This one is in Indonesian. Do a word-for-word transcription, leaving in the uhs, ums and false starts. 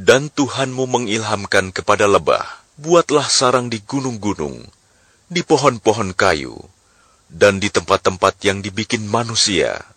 Dan Tuhanmu mengilhamkan kepada lebah, buatlah sarang di gunung-gunung, di pohon-pohon kayu, dan di tempat-tempat yang dibikin manusia.